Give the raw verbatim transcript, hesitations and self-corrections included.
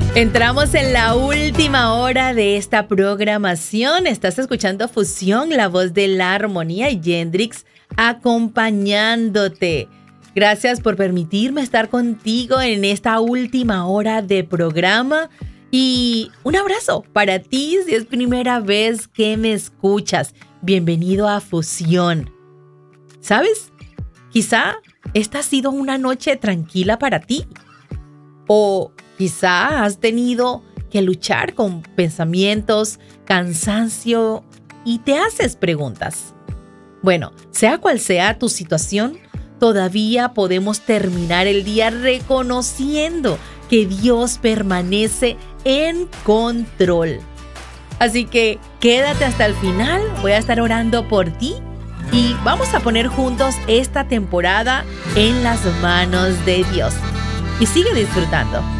Entramos en la última hora de esta programación. Estás escuchando Fusión, la voz de la armonía, y Yendrix acompañándote. Gracias por permitirme estar contigo en esta última hora de programa. Y un abrazo para ti si es primera vez que me escuchas. Bienvenido a Fusión. ¿Sabes? Quizá esta ha sido una noche tranquila para ti. O quizá has tenido que luchar con pensamientos, cansancio y te haces preguntas. Bueno, sea cual sea tu situación, todavía podemos terminar el día reconociendo que Dios permanece en control. Así que quédate hasta el final, voy a estar orando por ti y vamos a poner juntos esta temporada en las manos de Dios. Y sigue disfrutando.